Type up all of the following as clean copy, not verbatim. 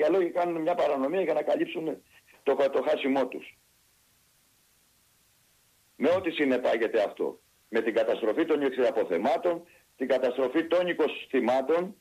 για λόγια κάνουν μια παρανομία για να καλύψουν το χάσιμό τους. Με ό,τι συνεπάγεται αυτό. Με την καταστροφή των υδαταποθεμάτων, την καταστροφή των οικοσυστημάτων.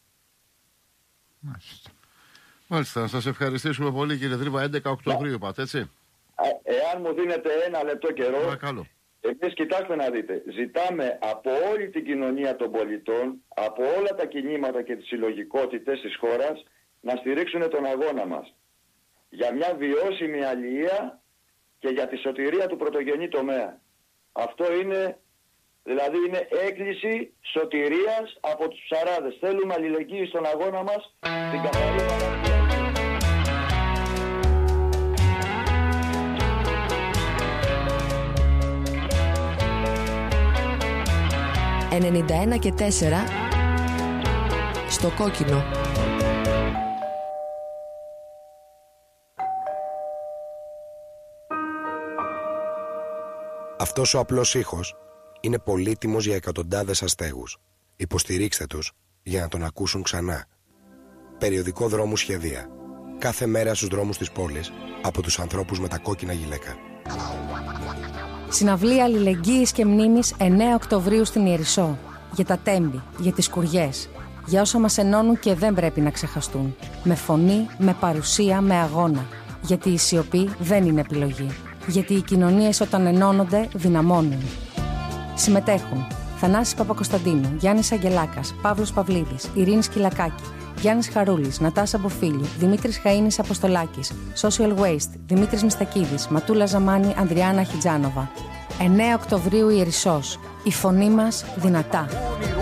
Μάλιστα. Σας ευχαριστήσουμε πολύ, κύριε Δρύβα. 11 Οκτωβρίου είπατε, έτσι. Εάν μου δίνετε ένα λεπτό καιρό, παρακαλώ. Εμείς κοιτάξτε να δείτε, ζητάμε από όλη την κοινωνία των πολιτών, από όλα τα κινήματα και τις συλλογικότητες της χώρας να στηρίξουν τον αγώνα μας για μια βιώσιμη αλληλεία και για τη σωτηρία του πρωτογενή τομέα. Αυτό είναι, δηλαδή είναι έκκληση σωτηρίας από τους ψαράδες. Θέλουμε αλληλεγγύη στον αγώνα μας, την καθαρή παραγωγή. 91 και 4 στο κόκκινο. Αυτός ο απλός ήχος είναι πολύτιμος για εκατοντάδες αστέγους. Υποστηρίξτε τους για να τον ακούσουν ξανά. Περιοδικό Δρόμου Σχεδία. Κάθε μέρα στους δρόμους της πόλης από τους ανθρώπους με τα κόκκινα γυλαίκα. Συναυλία αλληλεγγύης και μνήμης 9 Οκτωβρίου στην Ιερισσό. Για τα τέμπη, για τις σκουριές. Για όσα μας ενώνουν και δεν πρέπει να ξεχαστούν. Με φωνή, με παρουσία, με αγώνα. Γιατί η σιωπή δεν είναι επιλογή. Γιατί οι κοινωνίες όταν ενώνονται δυναμώνουν. Συμμετέχουν Θανάσης Παπακοσταντίνου, Γιάννης Αγγελάκας, Παύλος Παυλίδης, Ειρήνη Σκυλακάκη, Γιάννης Χαρούλης, Νατάσα Μποφίλη, Δημήτρης Χαΐνης Αποστολάκης, Social Waste, Δημήτρης Μιστακίδης, Ματούλα Ζαμάνη, Ανδριάννα Χιτζάνοβα. 9 Οκτωβρίου Ιερισσός. Η φωνή μας δυνατά.